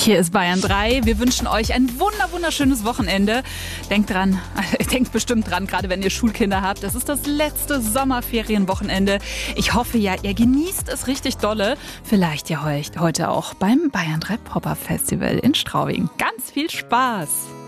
Hier ist Bayern 3. Wir wünschen euch ein wunderschönes Wochenende. Denkt dran, denkt bestimmt dran, gerade wenn ihr Schulkinder habt. Das ist das letzte Sommerferienwochenende. Ich hoffe ja, ihr genießt es richtig dolle. Vielleicht ja heute auch beim Bayern 3 Pop-Up Festival in Straubing. Ganz viel Spaß!